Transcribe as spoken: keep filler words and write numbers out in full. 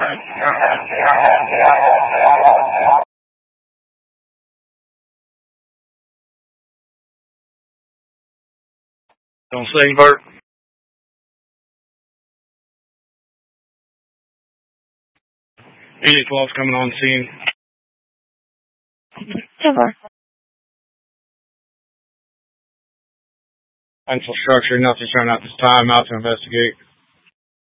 Don't sing, Bert. Unit twelve coming on scene. Ever. Pencil structure, nothing showing up this time. Out to investigate.